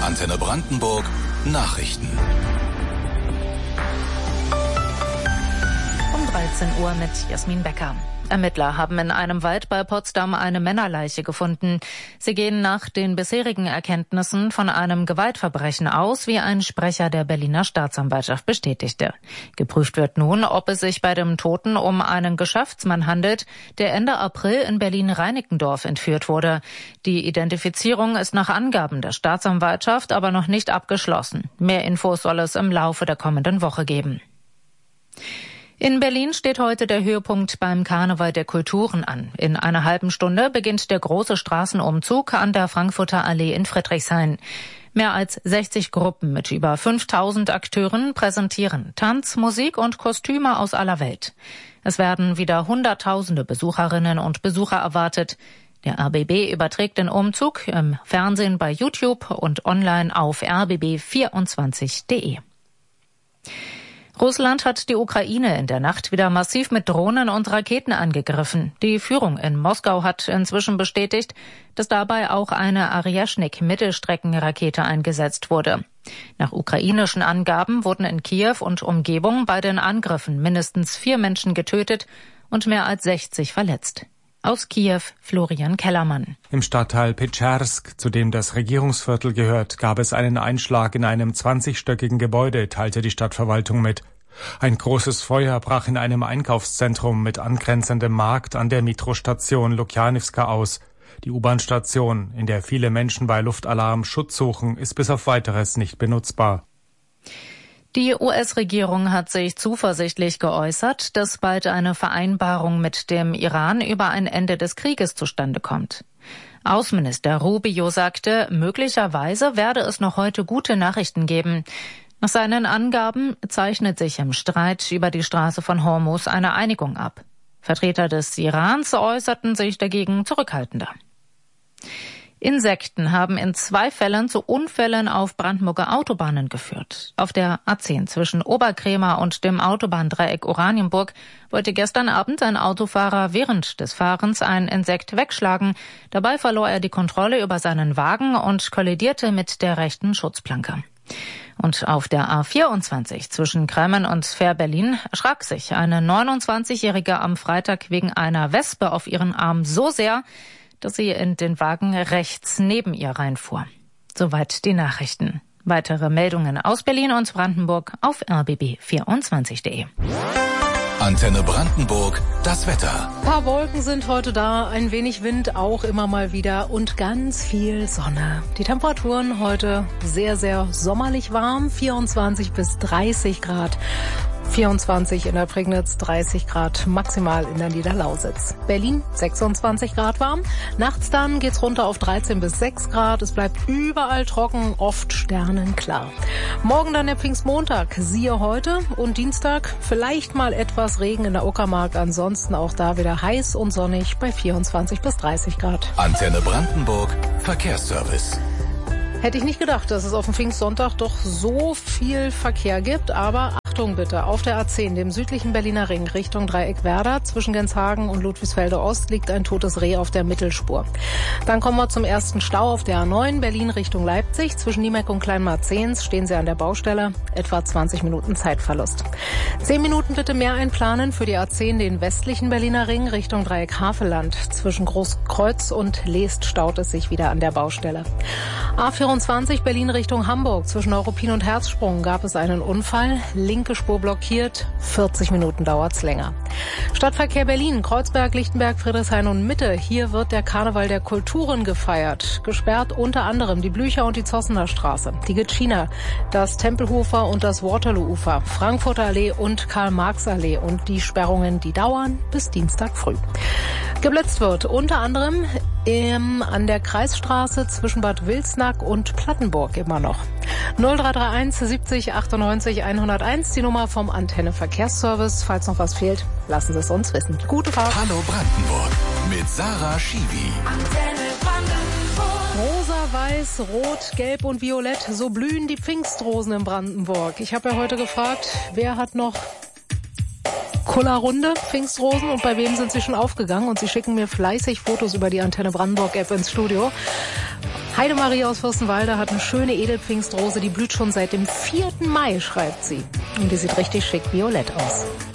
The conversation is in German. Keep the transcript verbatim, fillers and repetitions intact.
Antenne Brandenburg Nachrichten. Um dreizehn Uhr mit Jasmin Becker. Ermittler haben in einem Wald bei Potsdam eine Männerleiche gefunden. Sie gehen nach den bisherigen Erkenntnissen von einem Gewaltverbrechen aus, wie ein Sprecher der Berliner Staatsanwaltschaft bestätigte. Geprüft wird nun, ob es sich bei dem Toten um einen Geschäftsmann handelt, der Ende April in Berlin-Reinickendorf entführt wurde. Die Identifizierung ist nach Angaben der Staatsanwaltschaft aber noch nicht abgeschlossen. Mehr Infos soll es im Laufe der kommenden Woche geben. In Berlin steht heute der Höhepunkt beim Karneval der Kulturen an. In einer halben Stunde beginnt der große Straßenumzug an der Frankfurter Allee in Friedrichshain. Mehr als sechzig Gruppen mit über fünftausend Akteuren präsentieren Tanz, Musik und Kostüme aus aller Welt. Es werden wieder Hunderttausende Besucherinnen und Besucher erwartet. Der R B B überträgt den Umzug im Fernsehen, bei YouTube und online auf r b b vierundzwanzig punkt de. Russland hat die Ukraine in der Nacht wieder massiv mit Drohnen und Raketen angegriffen. Die Führung in Moskau hat inzwischen bestätigt, dass dabei auch eine Arjashnik-Mittelstreckenrakete eingesetzt wurde. Nach ukrainischen Angaben wurden in Kiew und Umgebung bei den Angriffen mindestens vier Menschen getötet und mehr als sechzig verletzt. Aus Kiew, Florian Kellermann. Im Stadtteil Petschersk, zu dem das Regierungsviertel gehört, gab es einen Einschlag in einem zwanzigstöckigen Gebäude, teilte die Stadtverwaltung mit. Ein großes Feuer brach in einem Einkaufszentrum mit angrenzendem Markt an der Metrostation Lukjanivska aus. Die U-Bahn-Station, in der viele Menschen bei Luftalarm Schutz suchen, ist bis auf Weiteres nicht benutzbar. Die U S-Regierung hat sich zuversichtlich geäußert, dass bald eine Vereinbarung mit dem Iran über ein Ende des Krieges zustande kommt. Außenminister Rubio sagte, möglicherweise werde es noch heute gute Nachrichten geben. Nach seinen Angaben zeichnet sich im Streit über die Straße von Hormuz eine Einigung ab. Vertreter des Irans äußerten sich dagegen zurückhaltender. Insekten haben in zwei Fällen zu Unfällen auf Brandenburger Autobahnen geführt. Auf der A zehn zwischen Oberkrämer und dem Autobahndreieck Oranienburg wollte gestern Abend ein Autofahrer während des Fahrens ein Insekt wegschlagen. Dabei verlor er die Kontrolle über seinen Wagen und kollidierte mit der rechten Schutzplanke. Und auf der A vierundzwanzig zwischen Kremmen und Fähr-Berlin erschrak sich eine neunundzwanzigjährige am Freitag wegen einer Wespe auf ihren Arm so sehr, dass sie in den Wagen rechts neben ihr reinfuhr. Soweit die Nachrichten. Weitere Meldungen aus Berlin und Brandenburg auf r b b vierundzwanzig punkt de. Antenne Brandenburg, das Wetter. Ein paar Wolken sind heute da, ein wenig Wind auch immer mal wieder und ganz viel Sonne. Die Temperaturen heute sehr, sehr sommerlich warm, vierundzwanzig bis dreißig Grad. vierundzwanzig in der Prignitz, dreißig Grad maximal in der Niederlausitz. Berlin sechsundzwanzig Grad warm. Nachts dann geht's runter auf dreizehn bis sechs Grad. Es bleibt überall trocken, oft sternenklar. Morgen dann der Pfingstmontag, siehe heute, und Dienstag vielleicht mal etwas Regen in der Uckermark. Ansonsten auch da wieder heiß und sonnig bei vierundzwanzig bis dreißig Grad. Antenne Brandenburg, Verkehrsservice. Hätte ich nicht gedacht, dass es auf dem Pfingstsonntag doch so viel Verkehr gibt, aber Achtung bitte, auf der A zehn, dem südlichen Berliner Ring, Richtung Dreieck-Werder, zwischen Genshagen und Ludwigsfelde Ost liegt ein totes Reh auf der Mittelspur. Dann kommen wir zum ersten Stau auf der A neun, Berlin Richtung Leipzig, zwischen Niemeck und Kleinmarzehns stehen Sie an der Baustelle, etwa zwanzig Minuten Zeitverlust. Zehn Minuten bitte mehr einplanen für die A zehn, den westlichen Berliner Ring, Richtung Dreieck-Havelland, zwischen Großkreuz und Leest staut es sich wieder an der Baustelle. A vierundzwanzig Berlin Richtung Hamburg. Zwischen Neuruppin und Herzsprung gab es einen Unfall. Linke Spur blockiert. vierzig Minuten dauert's länger. Stadtverkehr Berlin, Kreuzberg, Lichtenberg, Friedrichshain und Mitte. Hier wird der Karneval der Kulturen gefeiert. Gesperrt unter anderem die Blücher und die Zossener Straße, die Gitschiner, das Tempelhofer und das Waterloo-Ufer, Frankfurter Allee und Karl-Marx-Allee. Und die Sperrungen, die dauern bis Dienstag früh. Geblitzt wird unter anderem im, an der Kreisstraße zwischen Bad Wilsnack und Plattenburg immer noch. null drei drei eins siebzig achtundneunzig hunderteins, die Nummer vom Antenne Verkehrsservice. Falls noch was fehlt, lassen Sie es uns wissen. Gute Fahrt. Hallo Brandenburg mit Sarah Schiwi. Antenne Brandenburg. Rosa, weiß, rot, gelb und violett, so blühen die Pfingstrosen in Brandenburg. Ich habe ja heute gefragt, wer hat noch Kullerrunde, Pfingstrosen, und bei wem sind sie schon aufgegangen? Und sie schicken mir fleißig Fotos über die Antenne Brandenburg App ins Studio. Heidemarie aus Fürstenwalde hat eine schöne Edelpfingstrose, die blüht schon seit dem vierten Mai, schreibt sie. Und die sieht richtig schick violett aus.